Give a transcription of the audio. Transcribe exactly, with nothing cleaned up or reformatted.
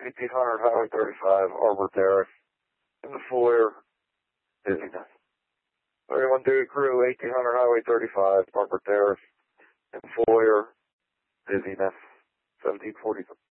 eighteen hundred Highway thirty-five, Arbor Terrace. In the foyer, busyness. thirty-one Dewey Crew, eighteen hundred Highway thirty-five, Arbor Terrace. In foyer, busyness. seventeen forty.